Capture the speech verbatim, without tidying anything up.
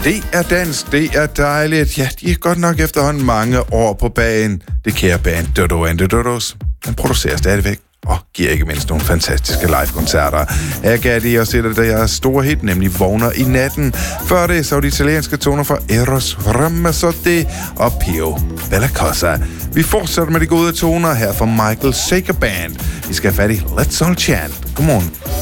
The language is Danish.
Det er dansk, det er dejligt. Ja, de er godt nok efterhånden mange år på bagen. Det kære band Dodo and the Dodos. Den producerer stadigvæk og giver ikke mindst nogle fantastiske live-koncerter. Her gav de også et af deres store hit, nemlig Vågner i natten. Før det så de italienske toner fra Eros Ramazzotti og Pio Bellacosa. Vi fortsætter med de gode toner her fra Michael Sager Band. Vi skal have fat i Let's All Chant. Godmorgen.